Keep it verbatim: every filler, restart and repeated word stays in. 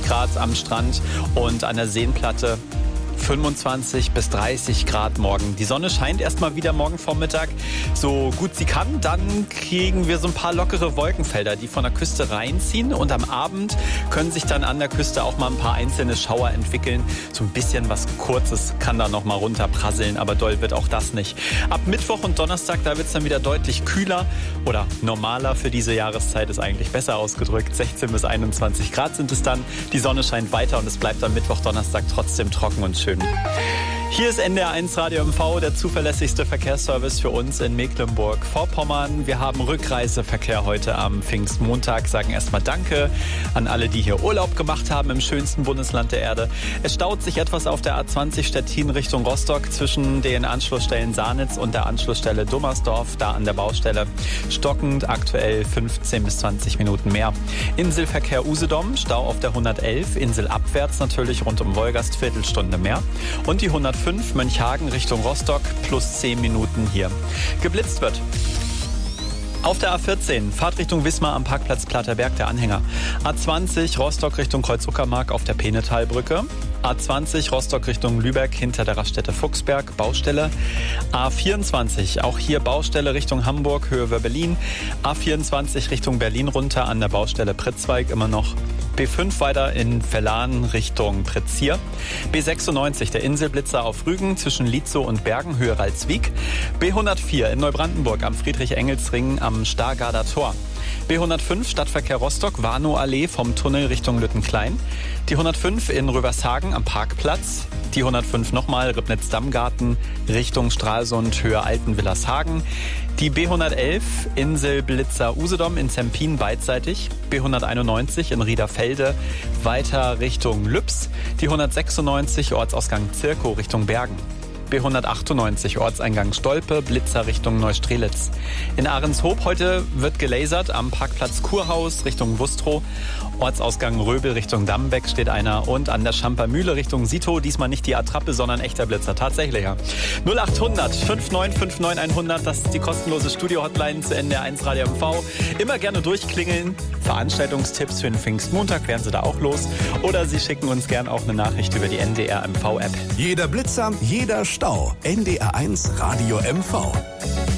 Grad am Strand und an der Seenplatte fünfundzwanzig bis dreißig Grad morgen. Die Sonne scheint erstmal wieder morgen Vormittag, so gut sie kann. Dann kriegen wir so ein paar lockere Wolkenfelder, die von der Küste reinziehen. Und am Abend können sich dann an der Küste auch mal ein paar einzelne Schauer entwickeln. So ein bisschen was Kurzes kann da noch mal runterprasseln, aber doll wird auch das nicht. Ab Mittwoch und Donnerstag, da wird es dann wieder deutlich kühler oder normaler für diese Jahreszeit, ist eigentlich besser ausgedrückt. sechzehn bis einundzwanzig Grad sind es dann. Die Sonne scheint weiter und es bleibt am Mittwoch, Donnerstag trotzdem trocken und schön. Hier ist N D R eins Radio M V, der zuverlässigste Verkehrsservice für uns in Mecklenburg-Vorpommern. Wir haben Rückreiseverkehr heute am Pfingstmontag. Sagen erstmal Danke an alle, die hier Urlaub gemacht haben im schönsten Bundesland der Erde. Es staut sich etwas auf der A zwanzig Stettin Richtung Rostock zwischen den Anschlussstellen Sahnitz und der Anschlussstelle Dummersdorf, da an der Baustelle. Stockend, aktuell fünfzehn bis zwanzig Minuten mehr. Inselverkehr Usedom, Stau auf der hundertelf, inselabwärts natürlich rund um Wolgast, Viertelstunde mehr. Und die hundertfünf Mönchhagen Richtung Rostock, plus zehn Minuten hier. Geblitzt wird. Auf der A vierzehn, Fahrtrichtung Wismar am Parkplatz Platterberg, der Anhänger. A zwanzig, Rostock Richtung Kreuz-Uckermark auf der Penetalbrücke. A zwanzig, Rostock Richtung Lübeck hinter der Raststätte Fuchsberg, Baustelle. A vierundzwanzig, auch hier Baustelle Richtung Hamburg, Höhe Berlin. A vierundzwanzig Richtung Berlin runter an der Baustelle Pritzweig immer noch. B fünf weiter in Verlan Richtung Pretzier. B sechsundneunzig, der Inselblitzer auf Rügen zwischen Lietzow und Bergen, Höhe Ralswiek. B hundertvier in Neubrandenburg am Friedrich-Engels-Ring am Stargarder Tor. B hundertfünf Stadtverkehr Rostock, Warnow-Allee vom Tunnel Richtung Lüttenklein. Die hundertfünf in Rövershagen am Parkplatz. Die hundertfünf nochmal Ribnitz-Dammgarten Richtung Stralsund, Höhe Altenwillershagen. Die B hundertelf Inselblitzer Usedom in Zempin beidseitig. B hunderteinundneunzig in Riederfelde weiter Richtung Lübs. Die hundertsechsundneunzig Ortsausgang Zirkow Richtung Bergen. B hundertachtundneunzig Ortseingang Stolpe, Blitzer Richtung Neustrelitz. In Ahrenshoop heute wird gelasert am Parkplatz Kurhaus Richtung Wustrow. Ortsausgang Röbel Richtung Dammbeck steht einer und an der Schampermühle Richtung Sito. Diesmal nicht die Attrappe, sondern echter Blitzer. Tatsächlich, ja. null achthundert fünfundneunzig neunundfünfzig hundert, das ist die kostenlose Studio-Hotline zu N D R eins Radio M V. Immer gerne durchklingeln. Veranstaltungstipps für den Pfingstmontag werden Sie da auch los. Oder Sie schicken uns gerne auch eine Nachricht über die N D R M V-App. Jeder Blitzer, jeder Stau. N D R eins Radio M V.